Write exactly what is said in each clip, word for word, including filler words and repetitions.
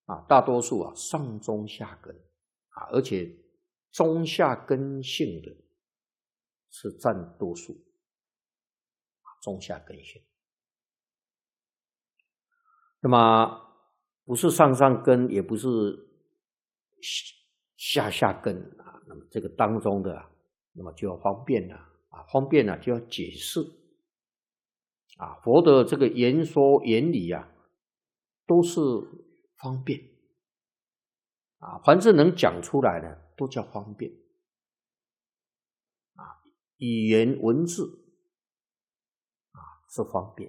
啊，大多数啊上中下根啊，而且中下根性的是占多数，中下根性。那么不是上上根，也不是下下根啊，那么这个当中的啊，那么就要方便了啊，方便了就要解释啊，佛的这个言说言理啊，都是方便啊，凡是能讲出来的都叫方便啊，语言文字啊是方便。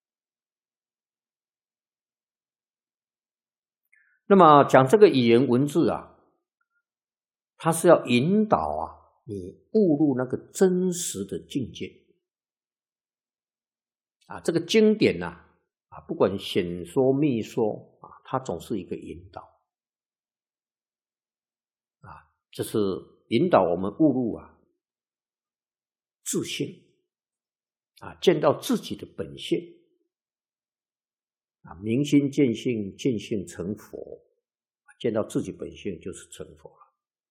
那么讲这个语言文字啊，它是要引导啊你悟入那个真实的境界啊，这个经典呐 啊, 啊，不管显说密说啊，它总是一个引导啊，这是引导我们悟入啊自性啊，见到自己的本性啊，明心见性，见性成佛，见到自己本性就是成佛了。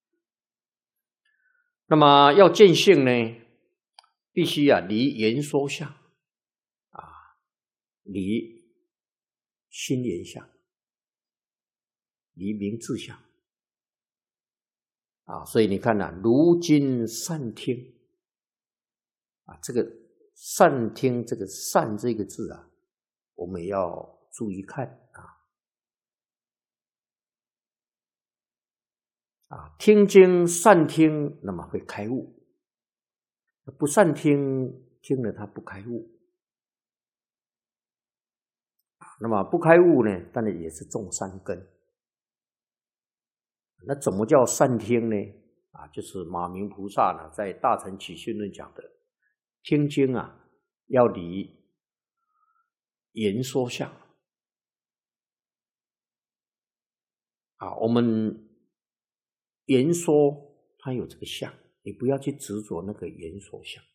那么要见性呢，必须啊离言说相啊，离心言相，离名字相啊，所以你看啊，如今善听啊，这个善听这个善这个字啊，我们要注意看啊啊，听经善听，那么会开悟；不善听，听了他不开悟。那么不开悟呢，当然也是种善根。那怎么叫善听呢？啊，就是马明菩萨呢在《大乘起信论》讲的，听经啊要离言说相啊，我们言说它有这个相，你不要去执着那个言说相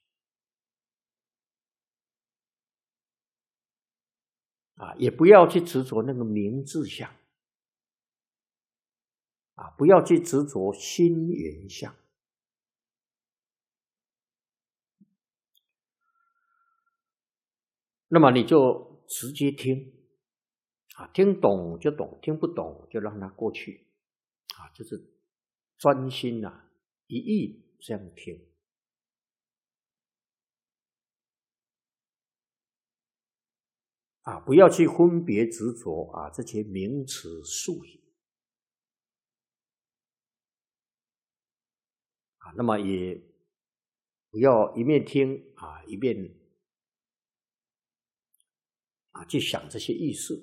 啊，也不要去执着那个名字相啊，不要去执着心言相。那么你就直接听啊，听懂就懂，听不懂就让它过去啊，就是专心啊，一意这样听啊，不要去分别执着啊这些名词术语啊，那么也不要一面听啊一面啊去想这些意思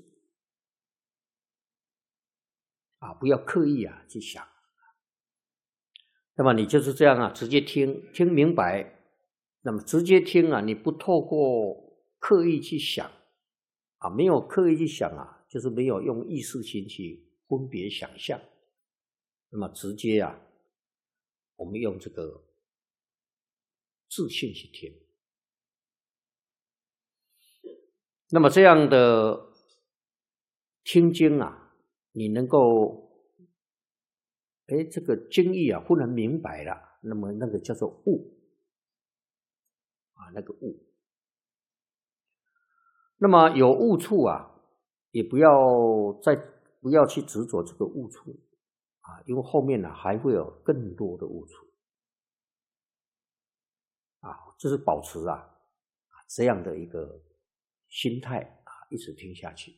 啊，不要刻意啊去想。那么你就是这样啊，直接听听明白，那么直接听啊，你不透过刻意去想啊，没有刻意去想啊，就是没有用意识心去分别想象，那么直接啊，我们用这个自性去听，那么这样的听经啊，你能够哎，这个经义啊，忽然明白了，那么那个叫做悟啊，那个悟。那么有悟处啊，也不要再不要去执着这个悟处啊，因为后面呢、啊、还会有更多的悟处啊，这是保持啊这样的一个心态啊，一直听下去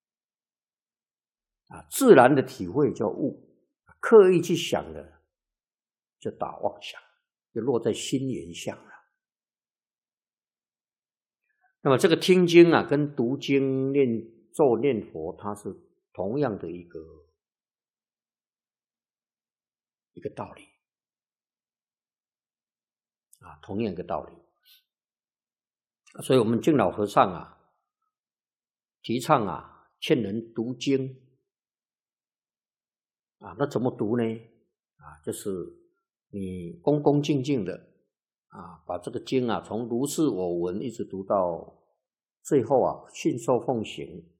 啊，自然的体会叫悟。刻意去想的，就打妄想，就落在心言相了。那么这个听经啊，跟读经、念咒、念佛，它是同样的一个一个道理啊，同样一个道理。所以我们敬老和尚啊，提倡啊，劝人读经啊，那怎么读呢？啊，就是你恭恭敬敬的啊，把这个经啊，从如是我闻一直读到最后啊，信受奉行